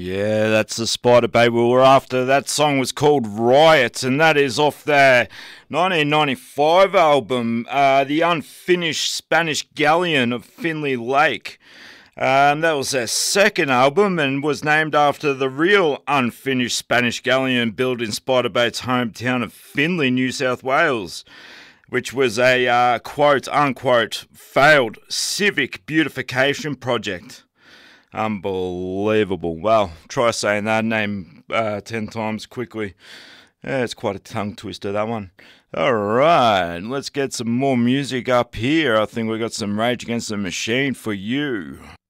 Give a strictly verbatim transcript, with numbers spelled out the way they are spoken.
Yeah, that's the Spider Baby we were after. That song was called Riot, and that is off their nineteen ninety-five album, uh, The Unfinished Spanish Galleon of Finley Lake. Um, that was their second album and was named after the real unfinished Spanish galleon built in Spiderbait's hometown of Finley, New South Wales, which was a uh, quote-unquote failed civic beautification project. Unbelievable. Well, try saying that name uh, ten times quickly. Yeah, it's quite a tongue twister, that one. Alright, let's get some more music up here. I think we got some Rage Against the Machine for you.